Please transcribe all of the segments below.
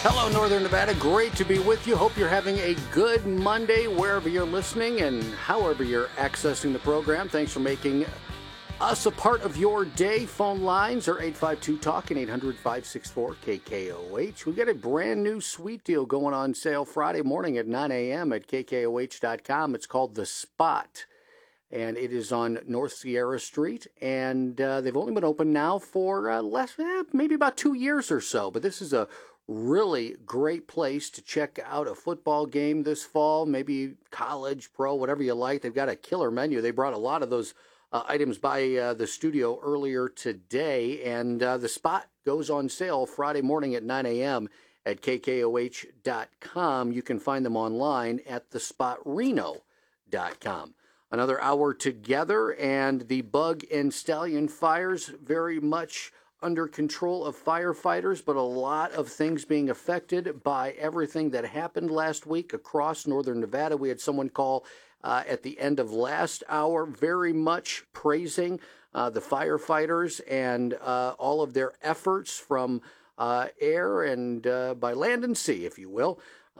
Hello, Northern Nevada. Great to be with you. Hope you're having a good Monday wherever you're listening and however you're accessing the program. Thanks for making us a part of your day. Phone lines are 852-TALK and 800-564-KKOH. We got a brand new sweet deal going on sale Friday morning at 9 a.m. at KKOH.com. It's called The Spot, and it is on North Sierra Street, and they've only been open now for maybe about 2 years or so, but this is a really great place to check out a football game this fall, maybe college, pro, whatever you like. They've got a killer menu. They brought a lot of those items by the studio earlier today, and The Spot goes on sale Friday morning at 9 a.m. at KKOH.com. You can find them online at thespotreno.com. Another hour together, and the Bug and Stallion fires very much under control of firefighters, but a lot of things being affected by everything that happened last week across Northern Nevada. We had someone call at the end of last hour very much praising the firefighters and all of their efforts from air and by land and sea, if you will.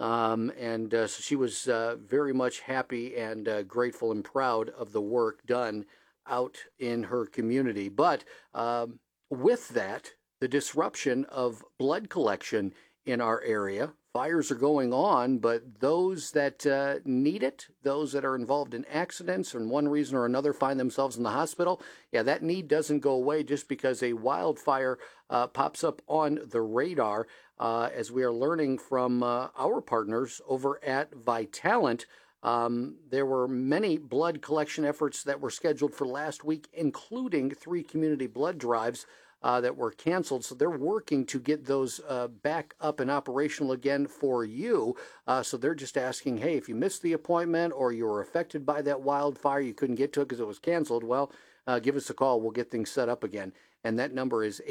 So she was very much happy and grateful and proud of the work done out in her community. But with that, the disruption of blood collection in our area, fires are going on, but those that need it, those that are involved in accidents or in one reason or another find themselves in the hospital, that need doesn't go away just because a wildfire pops up on the radar. As we are learning from our partners over at Vitalant, there were many blood collection efforts that were scheduled for last week, including 3 community blood drives that were canceled. So they're working to get those back up and operational again for you. So they're just asking, hey, if you missed the appointment or you were affected by that wildfire, you couldn't get to it because it was canceled, well, give us a call. We'll get things set up again. And that number is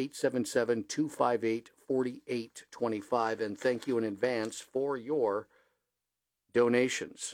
877-258-4825. And thank you in advance for your donations.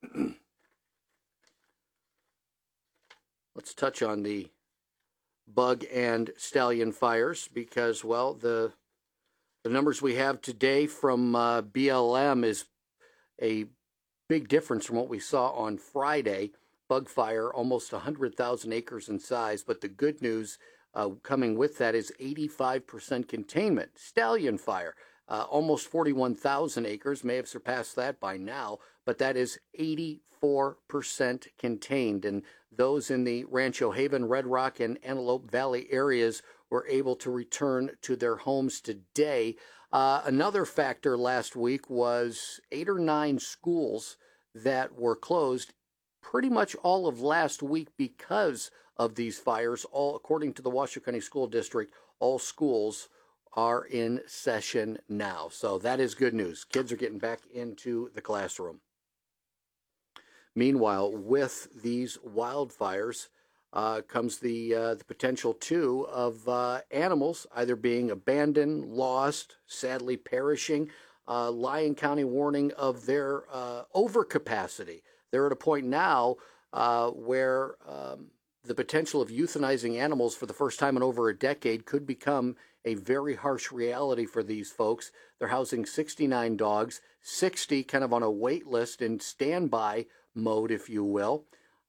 Let's touch on the Bug and Stallion fires because, well, the numbers we have today from BLM is a big difference from what we saw on Friday. Bug fire, almost 100,000 acres in size, but the good news coming with that is 85% containment. Stallion fire, almost 41,000 acres, may have surpassed that by now, but that is 84% contained. And those in the Rancho Haven, Red Rock, and Antelope Valley areas were able to return to their homes today. Another factor last week was 8 or 9 schools that were closed pretty much all of last week because of these fires. All according to the Washoe County School District, all schools are in session now. So that is good news. Kids are getting back into the classroom. Meanwhile, with these wildfires comes the potential, too, of animals either being abandoned, lost, sadly perishing. Lyon County warning of their overcapacity. They're at a point now where the potential of euthanizing animals for the first time in over a decade could become a very harsh reality for these folks. They're housing 69 dogs, 60 kind of on a wait list in standby mode, if you will.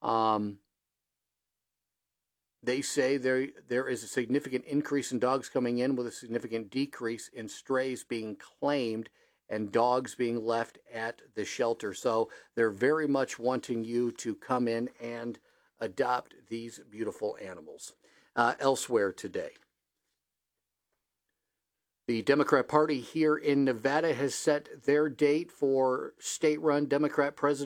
They say there is a significant increase in dogs coming in with a significant decrease in strays being claimed and dogs being left at the shelter. So they're very much wanting you to come in and adopt these beautiful animals. Elsewhere today, the Democrat Party here in Nevada has set their date for state-run Democrat president